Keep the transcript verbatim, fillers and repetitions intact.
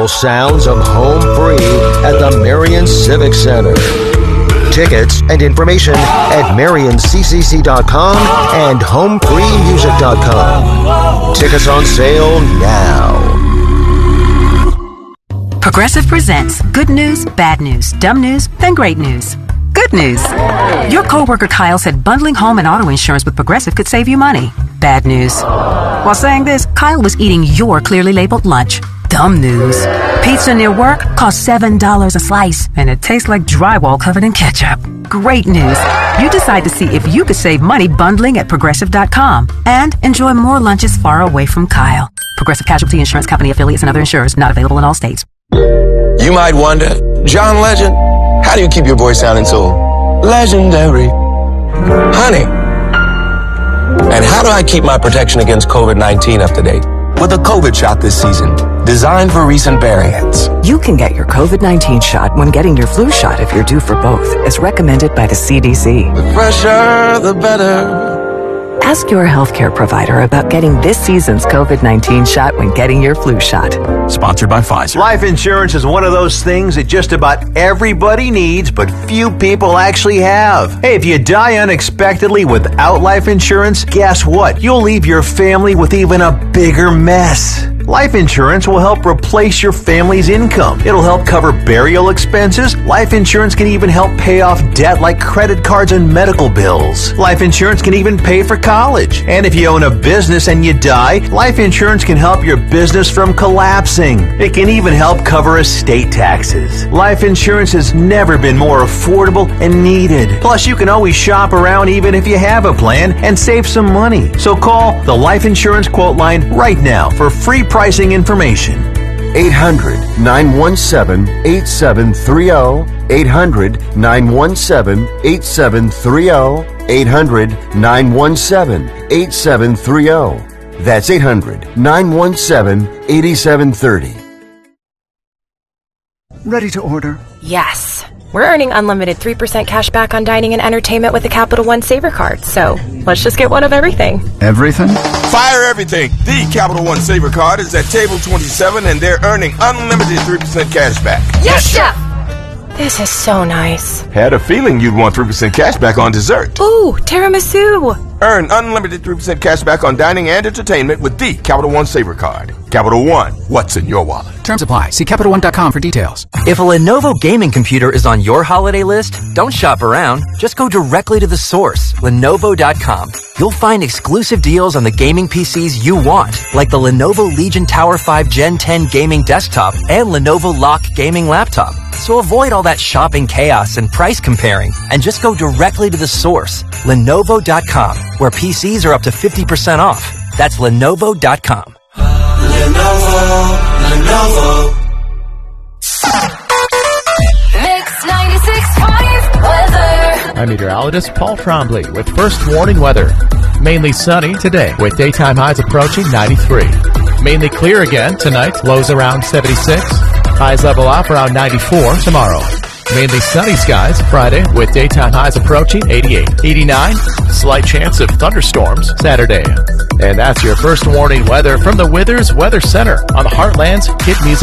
unforgettable sounds of Home Free at the Marion Civic Center. Tickets and information at marion c c c dot com and home free music dot com. Tickets on sale now. Progressive presents good news, bad news, dumb news, then great news. Good news. Your coworker Kyle said bundling home and auto insurance with Progressive could save you money. Bad news. While saying this, Kyle was eating your clearly labeled lunch. Dumb news. Pizza near work costs seven dollars a slice, and it tastes like drywall covered in ketchup. Great news. You decide to see if you could save money bundling at progressive dot com and enjoy more lunches far away from Kyle. Progressive Casualty Insurance Company affiliates and other insurers not available in all states. You might wonder, John Legend, how do you keep your voice sounding so legendary? Honey. And how do I keep my protection against covid nineteen up to date? With a COVID shot this season, designed for recent variants. You can get your covid nineteen shot when getting your flu shot if you're due for both, as recommended by the C D C. The fresher, the better. Ask your healthcare provider about getting this season's covid nineteen shot when getting your flu shot. Sponsored by Pfizer. Life insurance is one of those things that just about everybody needs, but few people actually have. Hey, if you die unexpectedly without life insurance, guess what? You'll leave your family with even a bigger mess. Life insurance will help replace your family's income. It'll help cover burial expenses. Life insurance can even help pay off debt like credit cards and medical bills. Life insurance can even pay for college. And if you own a business and you die, life insurance can help your business from collapsing. It can even help cover estate taxes. Life insurance has never been more affordable and needed. Plus, you can always shop around even if you have a plan and save some money. So call the Life Insurance Quote Line right now for free pricing information. eight hundred, nine one seven, eight seven three zero. eight hundred, nine one seven, eight seven three zero. eight hundred, nine one seven, eight seven three zero. That's eight hundred, nine one seven, eight seven three zero. Ready to order? Yes. We're earning unlimited three percent cash back on dining and entertainment with the Capital One Saver Card, so let's just get one of everything. Everything? Fire everything. The Capital One Saver Card is at table twenty-seven, and they're earning unlimited three percent cash back. Yes, Chef! This is so nice. Had a feeling you'd want three percent cash back on dessert. Ooh, tiramisu! Earn unlimited three percent cash back on dining and entertainment with the Capital One Saver Card. Capital One, what's in your wallet? Terms apply. See Capital One dot com for details. If a Lenovo gaming computer is on your holiday list, don't shop around. Just go directly to the source, Lenovo dot com. You'll find exclusive deals on the gaming P Cs you want, like the Lenovo Legion Tower five Gen ten gaming desktop and Lenovo Lock gaming laptop. So avoid all that shopping chaos and price comparing, and just go directly to the source, Lenovo dot com, where P Cs are up to fifty percent off. That's Lenovo dot com. Lenovo, Lenovo. Mix ninety-six point five weather. I'm meteorologist Paul Trombley with first warning weather. Mainly sunny today with daytime highs approaching ninety-three. Mainly clear again tonight, lows around seventy-six. Highs level off around ninety-four tomorrow. Mainly sunny skies Friday with daytime highs approaching eighty-eight. eighty-nine, slight chance of thunderstorms Saturday. And that's your first warning weather from the Withers Weather Center on the Heartland's Hit Music